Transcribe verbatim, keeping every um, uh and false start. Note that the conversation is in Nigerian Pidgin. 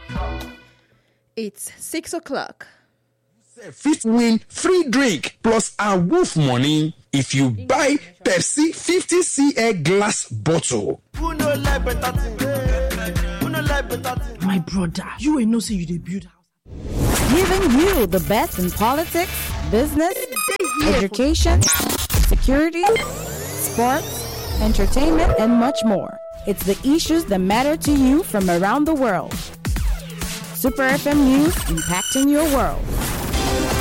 It's six o'clock. Fifth win free drink plus a wolf money if you buy Pepsi fifty centiliter glass bottle. Who no like better thing? Who no like better thing? My brother, you ain't no say you dey build house. Giving you the best in politics, business, education, security, sports, entertainment, and much more. It's the issues that matter to you from around the world. Super F M News, impacting your world.